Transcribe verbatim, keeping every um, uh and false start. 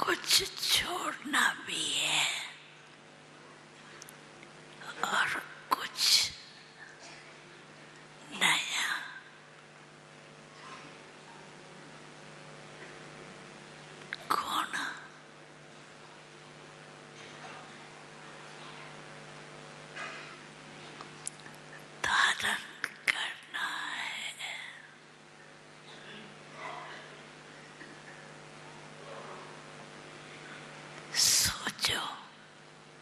कुछ छोड़ना भी है और कुछ नया। कौन? धारण